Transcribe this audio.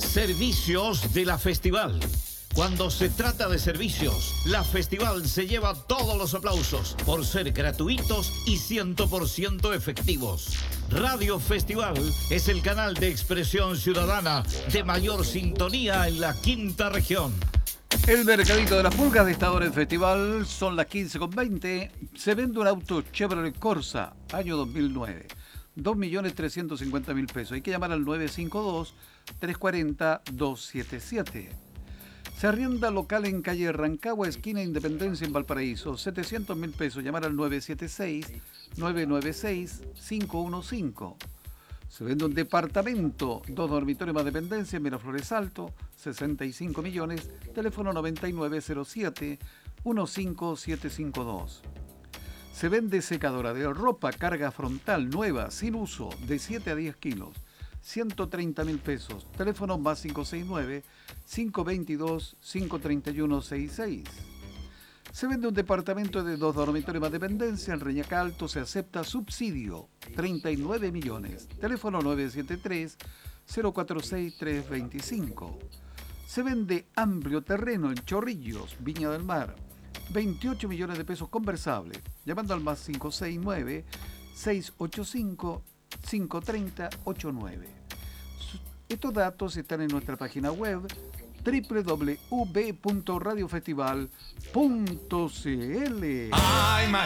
Servicios de la Festival. Cuando se trata de servicios, la Festival se lleva todos los aplausos por ser gratuitos y 100% efectivos. Radio Festival es el canal de expresión ciudadana de mayor sintonía en la quinta región. El mercadito de las pulgas de esta hora en Festival son las 15:20. Se vende un auto Chevrolet Corsa, año 2009. 2.350.000 pesos. Hay que llamar al 952-340-277. Se arrienda local en calle Rancagua, esquina Independencia en Valparaíso. 700.000 pesos. Llamar al 976-996-515. Se vende un departamento, 2 dormitorios más dependencia en Miraflores Alto, 65 millones, teléfono 9907-15752. Se vende secadora de ropa, carga frontal, nueva, sin uso, de 7 a 10 kilos, 130.000 pesos, teléfono más 569-522-53166. Se vende un departamento de 2 dormitorios más dependencia en Reñaca Alto, se acepta subsidio, 39 millones, teléfono 973-046-325. Se vende amplio terreno en Chorrillos, Viña del Mar, 28 millones de pesos conversables, llamando al más 569-685-530-89. Estos datos están en nuestra página web www.radiofestival.cl. Ay,